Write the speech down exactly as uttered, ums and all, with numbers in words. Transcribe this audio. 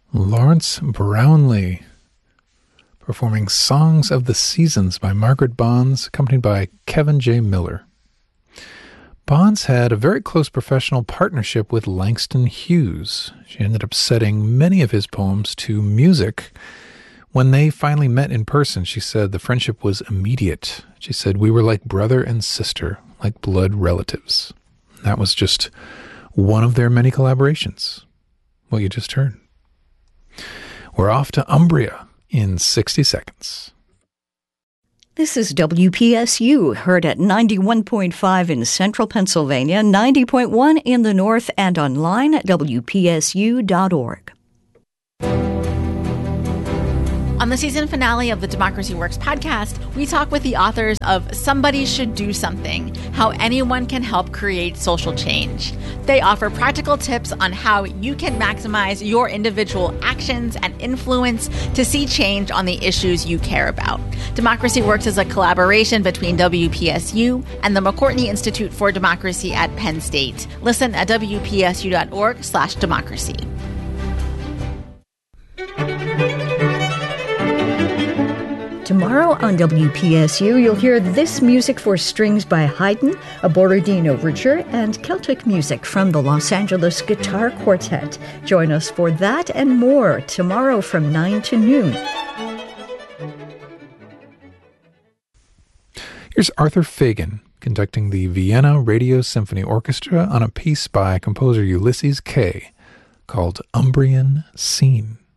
Lawrence Brownlee performing Songs of the Seasons by Margaret Bonds, accompanied by Kevin J. Miller. Bonds had a very close professional partnership with Langston Hughes. She ended up setting many of his poems to music. When they finally met in person, she said the friendship was immediate. She said, "We were like brother and sister, like blood relatives." That was just one of their many collaborations, what you just heard. We're off to Umbria in sixty seconds. This is W P S U, heard at ninety-one point five in central Pennsylvania, ninety point one in the north, and online at W P S U dot org. On the season finale of the Democracy Works podcast, we talk with the authors of Somebody Should Do Something, How Anyone Can Help Create Social Change. They offer practical tips on how you can maximize your individual actions and influence to see change on the issues you care about. Democracy Works is a collaboration between W P S U and the McCourtney Institute for Democracy at Penn State. Listen at W P S U dot org slash democracy. Tomorrow on W P S U, you'll hear This Music for Strings by Haydn, a Borodin overture, and Celtic music from the Los Angeles Guitar Quartet. Join us for that and more tomorrow from nine to noon. Here's Arthur Fagan conducting the Vienna Radio Symphony Orchestra on a piece by composer Ulysses Kay called Umbrian Scene.